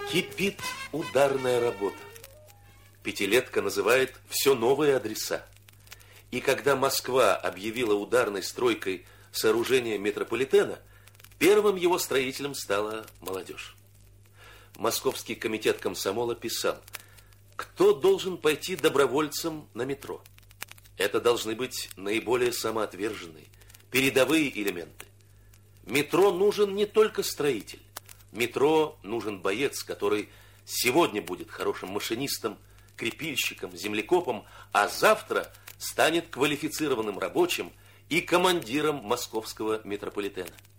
Кипит ударная работа. Пятилетка называет все новые адреса. И когда Москва объявила ударной стройкой сооружение метрополитена, первым его строителем стала молодежь. Московский комитет комсомола писал: кто должен пойти добровольцем на метро? Это должны быть наиболее самоотверженные, передовые элементы. Метро нужен не только строитель. Метро нужен боец, который сегодня будет хорошим машинистом, крепильщиком, землекопом, а завтра станет квалифицированным рабочим и командиром московского метрополитена.